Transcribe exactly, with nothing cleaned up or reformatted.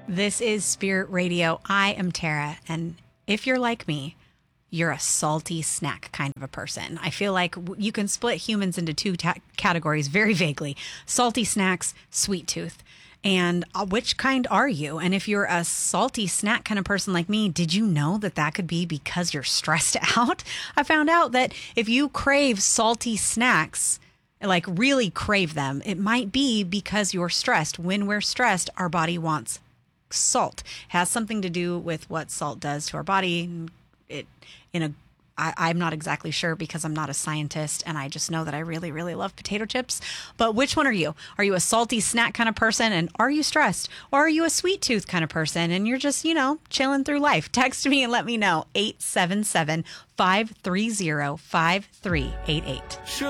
This is Spirit Radio. I am Tara, and if you're like me, you're a salty snack kind of a person. I feel like you can split humans into two ta- categories very vaguely: salty snacks, sweet tooth. And uh, which kind are you? And if you're a salty snack kind of person like me, did you know that that could be because you're stressed out? I found out that if you crave salty snacks, like really crave them, it might be because you're stressed. When we're stressed, our body wants salt. It has something to do with what salt does to our body. It in a I, I'm not exactly sure because I'm not a scientist, and I just know that I really, really love potato chips. But which one are you? Are you a salty snack kind of person, and are you stressed? Or are you a sweet tooth kind of person, and you're just, you know, chilling through life? Text me and let me know. eight seven seven, five three zero, five three eight eight.